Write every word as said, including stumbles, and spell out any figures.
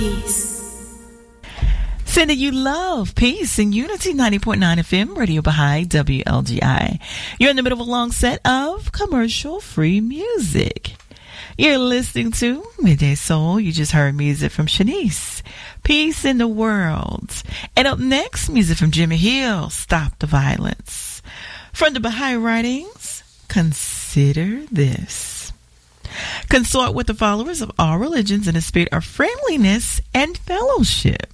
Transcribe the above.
Sending you love, peace, and unity. ninety point nine F M, Radio Baha'i, W L G I. You're in the middle of a long set of commercial-free music. You're listening to Midday Soul. You just heard music from Shanice, Peace in the World. And up next, music from Jimmy Hill, Stop the Violence. From the Baha'i Writings, consider this. Consort with the followers of all religions in a spirit of friendliness and fellowship.